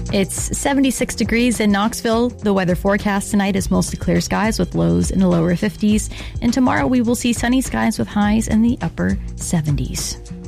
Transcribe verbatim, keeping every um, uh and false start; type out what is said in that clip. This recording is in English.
It's seventy-six degrees in Knoxville. The weather forecast tonight is mostly clear skies with lows in the lower fifties. And tomorrow we will see sunny skies with highs in the upper seventies.